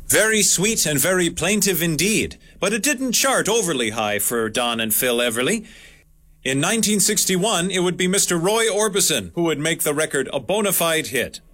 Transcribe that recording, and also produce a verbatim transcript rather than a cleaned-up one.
Very sweet and very plaintive indeed, but it didn't chart overly high for Don and Phil Everly. In nineteen sixty-one, it would be Mister Roy Orbison who would make the record a bona fide hit.